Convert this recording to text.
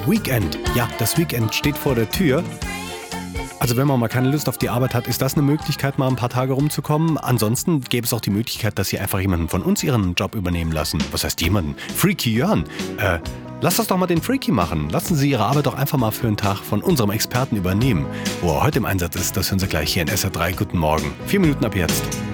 Weekend. Ja, das Weekend steht vor der Tür. Also wenn man mal keine Lust auf die Arbeit hat, ist das eine Möglichkeit, mal ein paar Tage rumzukommen. Ansonsten gäbe es auch die Möglichkeit, dass Sie einfach jemanden von uns Ihren Job übernehmen lassen. Was heißt jemanden? Freaky Jörn. Lass das doch mal den Freaky machen. Lassen Sie Ihre Arbeit doch einfach mal für einen Tag von unserem Experten übernehmen. Wo er heute im Einsatz ist, das hören Sie gleich hier in SR3. Guten Morgen. 4 Minuten ab jetzt.